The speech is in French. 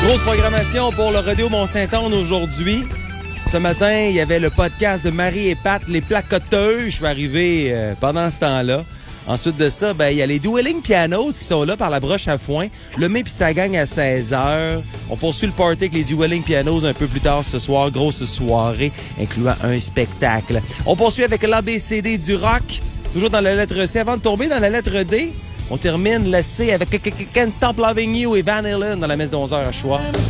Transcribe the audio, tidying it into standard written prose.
Grosse programmation pour le Rodéo Mont-Saint-Anne aujourd'hui. Ce matin, il y avait le podcast de Marie et Pat, les placoteuses. Je suis arrivé pendant ce temps-là. Ensuite de ça, il y a les Dueling Pianos qui sont là par la broche à foin. Le mai puis ça gagne à 16h. On poursuit le party avec les Dueling Pianos un peu plus tard ce soir. Grosse soirée, incluant un spectacle. On poursuit avec l'ABCD du rock. Toujours dans la lettre C. Avant de tomber dans la lettre D, on termine le C avec Can't Stop Loving You et Van Halen dans la messe de 11h à Choix.